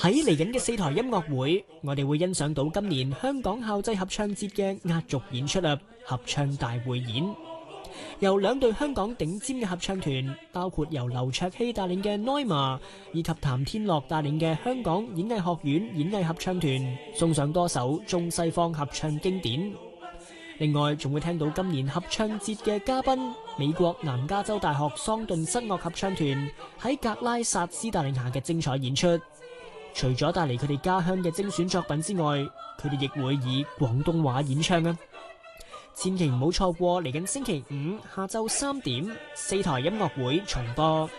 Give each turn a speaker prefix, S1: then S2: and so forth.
S1: 喺嚟緊嘅4台音樂會，我哋會欣賞到今年香港校際合唱節嘅壓軸演出啊！合唱大匯演，由2隊香港頂尖嘅合唱團，包括由劉卓希帶領嘅 Noima 以及譚天樂帶領嘅香港演藝學院演藝合唱團，送上多首中西方合唱經典。另外，仲會聽到今年合唱節嘅嘉賓，美國南加州大學桑頓室樂合唱團喺格拉薩斯帶領下嘅精彩演出。除咗帶嚟佢哋家鄉嘅精選作品之外，佢哋亦會以廣東話演唱啊！千祈唔好錯過嚟緊星期5下晝3點4台音樂會重播。